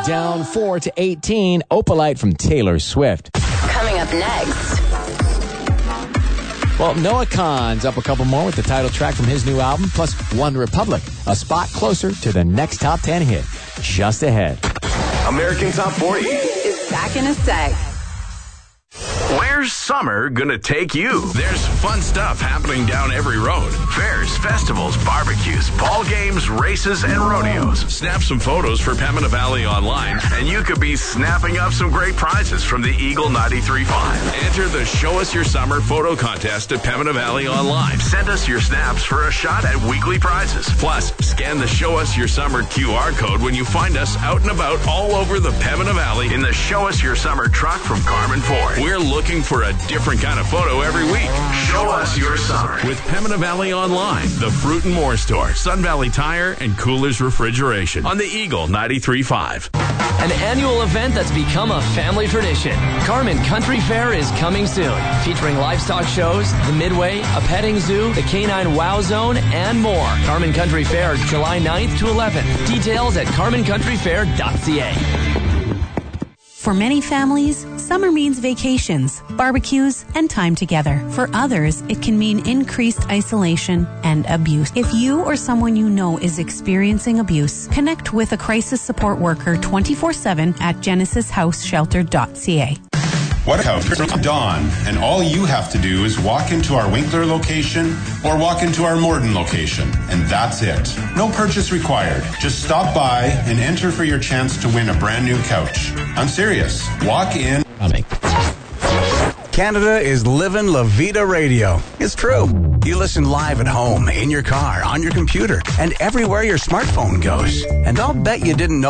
Down 4 to 18, Opalite from Taylor Swift. Coming up next. Well, Noah Kahan's up a couple more with the title track from his new album, plus One Republic, a spot closer to the next top 10 hit. Just ahead. American Top 40 is back in a sec. Where's summer gonna take you? There's fun stuff happening down every road. Fairs, festivals, barbecues, ball games, races, and rodeos. Snap some photos for Pembina Valley Online, and you could be snapping up some great prizes from the Eagle 93.5. Enter the Show Us Your Summer photo contest at Pembina Valley Online. Send us your snaps for a shot at weekly prizes. Plus, scan the Show Us Your Summer QR code when you find us out and about all over the Pembina Valley in the Show Us Your Summer truck from Carmen Ford. We're looking for a different kind of photo every week. Show us your summer with Pembina Valley Online, the Fruit and More Store, Sun Valley Tire, and Coolers Refrigeration on the Eagle 93.5. An annual event that's become a family tradition. Carmen Country Fair is coming soon, featuring livestock shows, the Midway, a petting zoo, the Canine Wow Zone, and more. Carmen Country Fair, July 9th to 11th. Details at carmencountryfair.ca. For many families, summer means vacations, barbecues, and time together. For others, it can mean increased isolation and abuse. If you or someone you know is experiencing abuse, connect with a crisis support worker 24/7 at genesishouseshelter.ca. What house? Dawn, and all you have to do is walk into our Winkler location or walk into our Morden location, and that's it. No purchase required. Just stop by and enter for your chance to win a brand new couch. I'm serious. Walk in. Canada is living La Vida Radio. It's true. You listen live at home, in your car, on your computer, and everywhere your smartphone goes. And I'll bet you didn't know